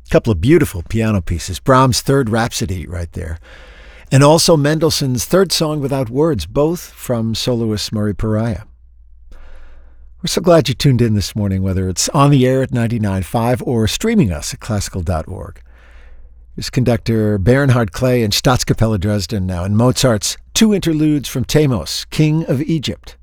A couple of beautiful piano pieces. Brahms' Third Rhapsody right there. And also Mendelssohn's Third Song Without Words, both from soloist Murray Pariah. We're so glad you tuned in this morning, whether it's on the air at 99.5 or streaming us at classical.org. Here's conductor Bernhard Clay and Staatskapelle Dresden now, and Mozart's two interludes from Themos, King of Egypt.